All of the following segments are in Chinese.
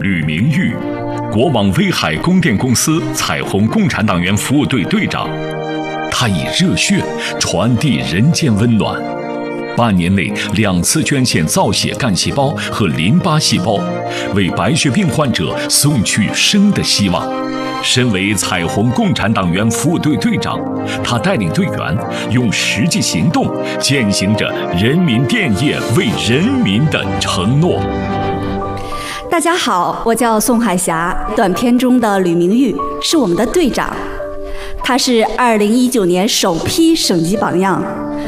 吕明玉，国网威海供电公司彩虹共产党员服务队队长。他以热血传递人间温暖，半年内2次捐献造血干细胞和淋巴细胞，为白血病患者送去生的希望。身为彩虹共产党员服务队队长，他带领队员用实际行动践行着人民电业为人民的承诺。 大家好，我叫宋海霞，短片中的吕明玉是我们的队长。他是2019年首批省级榜样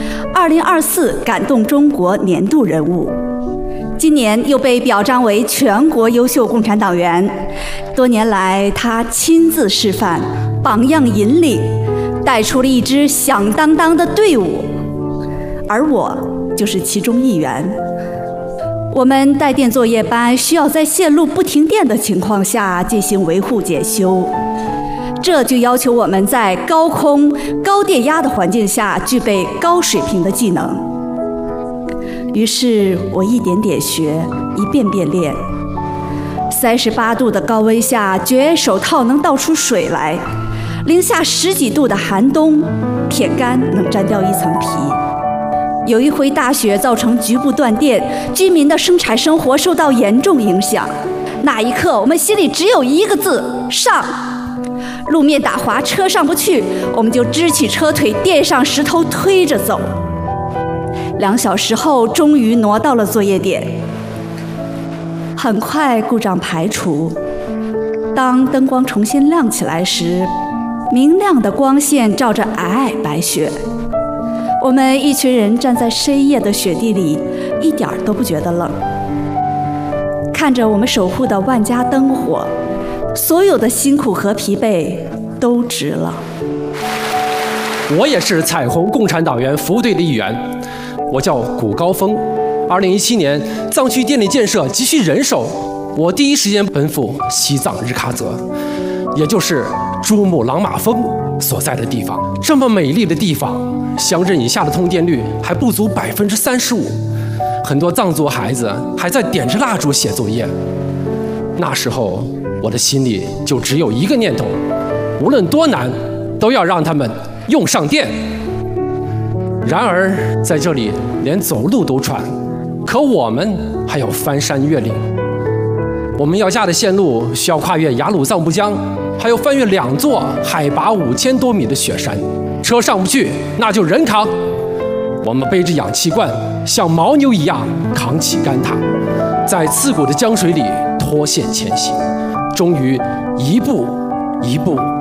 ，2024感动中国年度人物，今年又被表彰为全国优秀共产党员。多年来，他亲自示范，榜样引领，带出了一支响当当的队伍，而我就是其中一员。我们带电作业班需要在线路不停电的情况下进行维护检修，这就要求我们在高空、高电压的环境下具备高水平的技能。于是我一点点学，一遍遍练。38度的高温下，绝缘手套能倒出水来；零下10几度的寒冬，铁杆能粘掉一层皮。有一回大雪造成局部断电，居民的生产生活受到严重影响。那一刻，我们心里只有一个字：上。路面打滑，车上不去，我们就支起车腿，垫上石头推着走。2小时后，终于挪到了作业点。很快故障排除，当灯光重新亮起来时，明亮的光线照着皑皑白雪。我们一群人站在深夜的雪地里，一点都不觉得冷。看着我们守护的万家灯火，所有的辛苦和疲惫都值了。 我也是彩虹共产党员服务队的一员，我叫谷高峰。2017年藏区电力建设急需人手，我第一时间奔赴西藏日喀则，也就是珠穆朗玛峰所在的地方。这么美丽的地方，乡镇以下的通电率还不足35%，很多藏族孩子还在点着蜡烛写作业。那时候我的心里就只有一个念头，无论多难，都要让他们用上电。然而在这里连走路都喘，可我们还要翻山越岭。我们要架的线路需要跨越雅鲁藏布江，还要翻越2座海拔5000多米的雪山，车上不去，那就人扛。我们背着氧气罐，像牦牛一样扛起干塔，在刺骨的江水里脱线前行，终于一步一步